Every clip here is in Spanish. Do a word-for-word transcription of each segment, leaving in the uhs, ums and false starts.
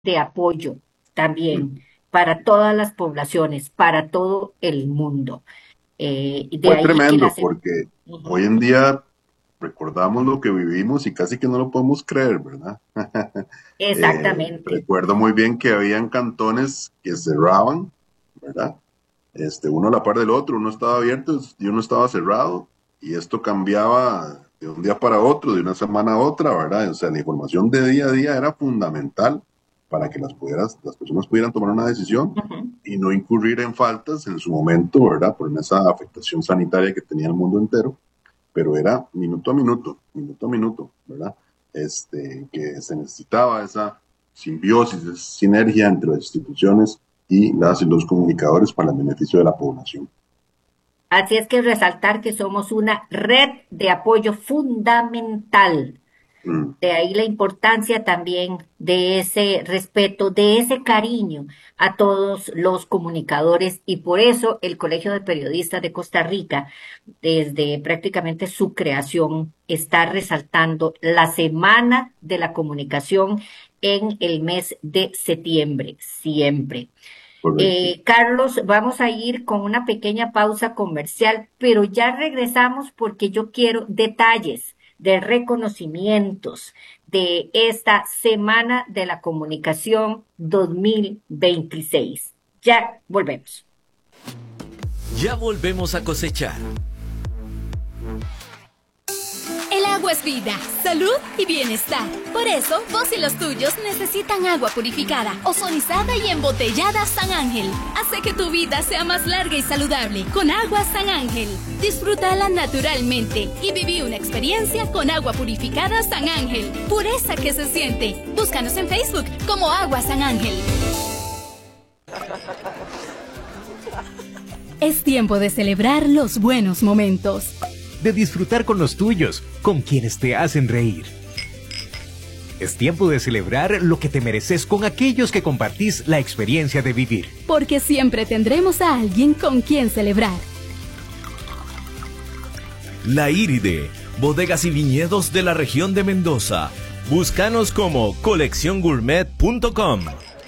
de apoyo también para todas las poblaciones, para todo el mundo. Eh, y de Fue ahí que tremendo las... porque hoy Ujú. en día recordamos lo que vivimos y casi que no lo podemos creer, ¿verdad? Eh, Exactamente. recuerdo muy bien que habían cantones que cerraban, ¿verdad? Este, uno a la par del otro, uno estaba abierto y uno estaba cerrado, y esto cambiaba de un día para otro, de una semana a otra, ¿verdad? O sea, la información de día a día era fundamental para que las, pudieras, las personas pudieran tomar una decisión Ujú. y no incurrir en faltas en su momento, ¿verdad? Por esa afectación sanitaria que tenía el mundo entero, pero era minuto a minuto, minuto a minuto, ¿verdad? Este, que se necesitaba esa simbiosis, esa sinergia entre las instituciones y las y los comunicadores para el beneficio de la población. Así es que resaltar que somos una red de apoyo fundamental. Mm, De ahí la importancia también de ese respeto, de ese cariño a todos los comunicadores, y por eso el Colegio de Periodistas de Costa Rica, desde prácticamente su creación, está resaltando la Semana de la Comunicación en el mes de septiembre, siempre. correcto. Eh, Carlos, vamos a ir con una pequeña pausa comercial, pero ya regresamos porque yo quiero detalles de reconocimientos de esta Semana de la Comunicación dos mil veintiséis. Ya volvemos. Ya volvemos a cosechar. El agua es vida, salud y bienestar. Por eso, vos y los tuyos necesitan agua purificada, ozonizada y embotellada San Ángel. Hace que tu vida sea más larga y saludable con agua San Ángel. Disfrútala naturalmente y viví una experiencia con agua purificada San Ángel. Pureza que se siente. Búscanos en Facebook como Agua San Ángel. Es tiempo de celebrar los buenos momentos. De disfrutar con los tuyos, con quienes te hacen reír. Es tiempo de celebrar lo que te mereces con aquellos que compartís la experiencia de vivir. Porque siempre tendremos a alguien con quien celebrar. La Iride, bodegas y viñedos de la región de Mendoza. Búscanos como colección gourmet punto com.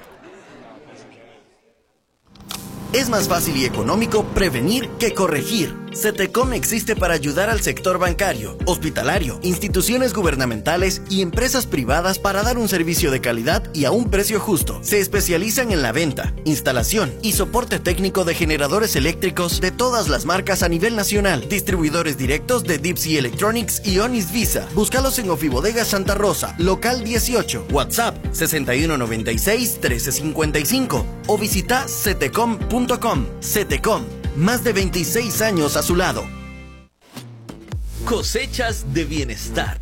Es más fácil y económico prevenir que corregir. CETECOM existe para ayudar al sector bancario, hospitalario, instituciones gubernamentales y empresas privadas para dar un servicio de calidad y a un precio justo. Se especializan en la venta, instalación y soporte técnico de generadores eléctricos de todas las marcas a nivel nacional. Distribuidores directos de Deep Sea Electronics y Onis Visa. Búscalos en Ofibodega Santa Rosa, local dieciocho, WhatsApp sesenta y uno noventa y seis, trece cincuenta y cinco o visita cetecom punto com. CETECOM. Más de veintiséis años a su lado. Cosechas de bienestar.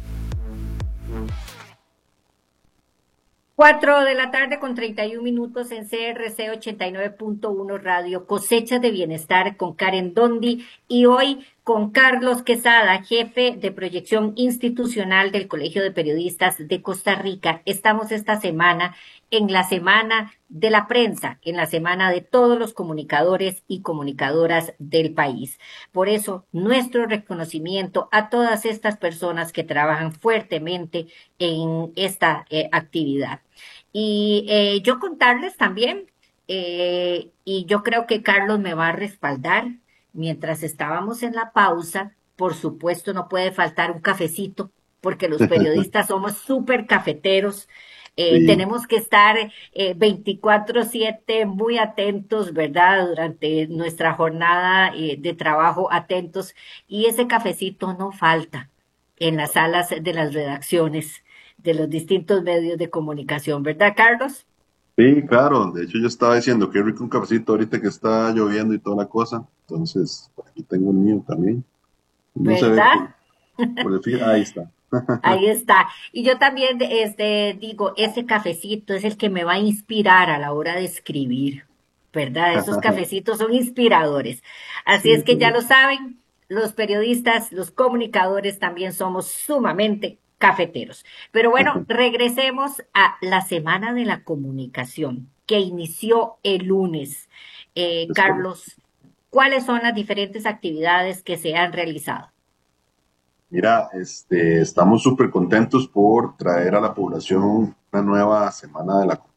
Cuatro de la tarde con treinta y un minutos en C R C ochenta y nueve punto uno Radio, Cosechas de Bienestar con Karen Dondi y hoy con Carlos Quesada, jefe de proyección institucional del Colegio de Periodistas de Costa Rica. Estamos esta semana en la Semana de la Prensa, en la Semana de todos los comunicadores y comunicadoras del país. Por eso, nuestro reconocimiento a todas estas personas que trabajan fuertemente en esta eh, actividad. Y eh, yo contarles también, eh, y yo creo que Carlos me va a respaldar, mientras estábamos en la pausa, por supuesto no puede faltar un cafecito, porque los periodistas somos súper cafeteros. Eh, Sí, tenemos que estar eh, veinticuatro siete muy atentos, ¿verdad? Durante nuestra jornada eh, de trabajo, atentos. Y ese cafecito no falta en las salas de las redacciones de los distintos medios de comunicación, ¿verdad, Carlos? sí, claro. De hecho, yo estaba diciendo que rico un cafecito ahorita que está lloviendo y toda la cosa. Entonces, por aquí tengo el mío también. No se ve por, ¿Verdad? por el fin. Ahí está. Ahí está. Y yo también este, digo, ese cafecito es el que me va a inspirar a la hora de escribir, ¿verdad? Esos cafecitos son inspiradores. Así es Sí, que ya lo correcto. saben, los periodistas, los comunicadores también somos sumamente cafeteros. Pero bueno, regresemos a la Semana de la Comunicación, que inició el lunes. Eh, Es correcto. Carlos, ¿cuáles son las diferentes actividades que se han realizado? Mira, este, estamos súper contentos por traer a la población una nueva semana de la